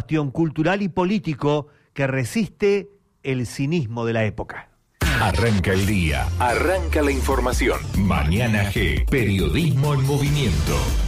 bastión cultural y político que resiste el cinismo de la época. Arranca el día, arranca la información. Mañana G, periodismo en movimiento.